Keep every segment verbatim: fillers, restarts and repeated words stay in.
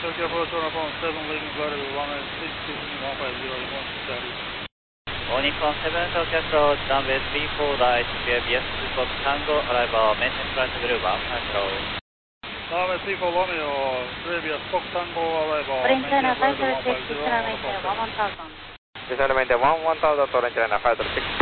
Tokyo approach on upon seven leaving flight level one eight six two one five zero one Charlie. Onicon seven Tokyo approach runway three four right, clear B S two Fox Tango, arrival maintenance flight level one five zero. Runway three four Romeo, previous Fox Tango, arrival Orange China maintenance five flight zero level one six, five zero. descend maintain one one thousand. Descend maintain one one thousand, Orange China five zero six.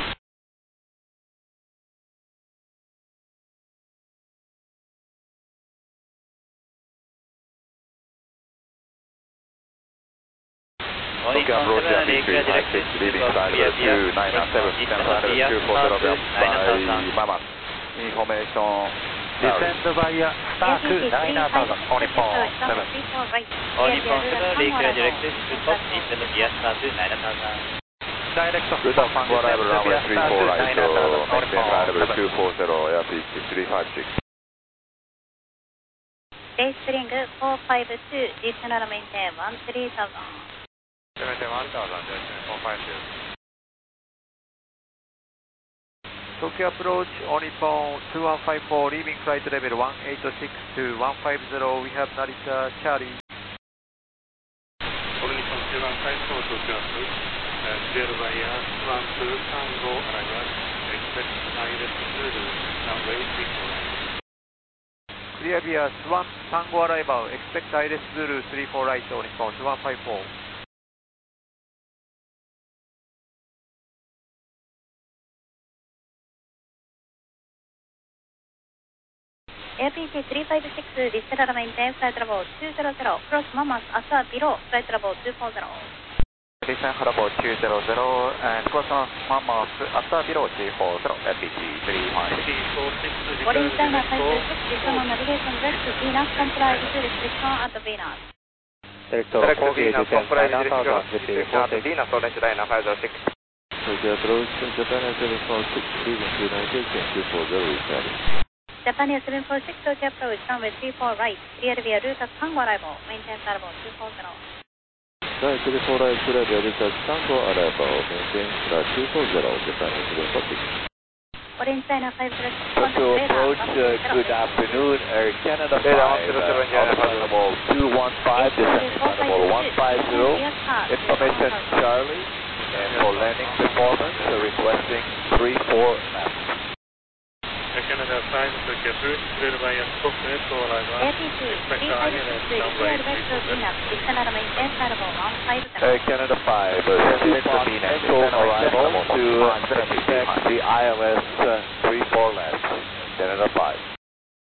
Tokyo approach R P three five six, leaving flight level two nine seven, descend flight level two four zero by Mama. Information. Descend via Star two nine thousand, Onicon seven. Onicon seven, reclear directly to top, descend via Star two nine thousand. Direct to Good Star afternoon, arrival runway three four right, nine thousand, so maintain flight level Onicon two four zero, R P three five six. Dayspring four five two, descend maintain one three thousand. Maintain one thousand, descend four five two. Tokyo approach Onicon two one five four, leaving flight level one eight six to one five zero, we have Narita Charlie. Onicon seven five four Tokyo approach, uh, clear via one two Tango, arrival, expect Iris Zulu, runway three four right. Clear via Swan Tango arrival, expect Iris Zulu three four right, Onicon two one five four. A P T three five six, descend maintain flight level two zero zero, cross Mamas, Asa below, flight level two four zero. Descend level two zero zero, and cross Mamas, Asa below two four zero, A P T three five six. Orange China five zero six, descend on navigation west, Venus, comply with restriction at Venus. Direct to Venus, comply with restriction at Venus, Orange China five zero six. Tokyo approach, Japan seven four six, leaving United two four zero, Charlie. Japan seven four six, Tokyo approach, runway three four right, clear via route Tango arrival, maintain level two four zero. Right, three four right, clear via route Tango arrival, maintain flight two four zero, Japan seven four six. Orange China five zero six, Tokyo approach, uh, good afternoon, Air Canada five, uh, Alpha level two one five, descending flight level one five zero, information Charlie, and for landing performance, uh, requesting three four left. Canada five Tokyo approach, clear via Fox Echo, arrival, A P T three five six, clear west to Venus, descend maintain flight level one five zero. Air Canada five, uh, sending Fox Echo arrival to uh, expect the I L S uh, three four left, Canada five.